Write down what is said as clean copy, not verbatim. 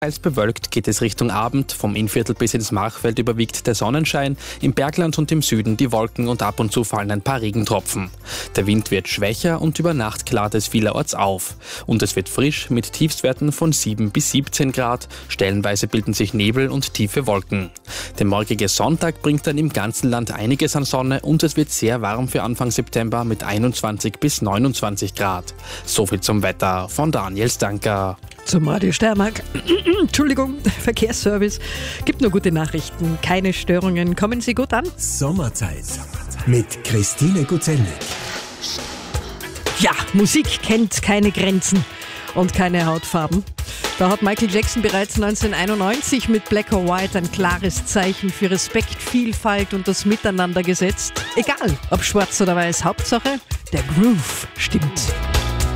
Teils bewölkt geht es Richtung Abend. Vom Innviertel bis ins Machfeld überwiegt der Sonnenschein. Im Bergland und im Süden die Wolken und ab und zu fallen ein paar Regentropfen. Der Wind wird schwächer und über Nacht klart es vielerorts auf. Und es wird frisch mit Tiefstwerten von 7 bis 17 Grad. Stellenweise bilden sich Nebel und tiefe Wolken. Der morgige Sonntag bringt dann im ganzen Land einiges an Sonne und es wird sehr warm für Anfang September mit 21 bis 29 Grad. Soviel zum Wetter von Daniel Stanker. Zum Radio Steiermark. Entschuldigung, Verkehrsservice. Gibt nur gute Nachrichten, keine Störungen. Kommen Sie gut an? Sommerzeit mit Christine Gutzelnik. Ja, Musik kennt keine Grenzen und keine Hautfarben. Da hat Michael Jackson bereits 1991 mit Black or White ein klares Zeichen für Respekt, Vielfalt und das Miteinander gesetzt. Egal, ob schwarz oder weiß, Hauptsache, der Groove stimmt.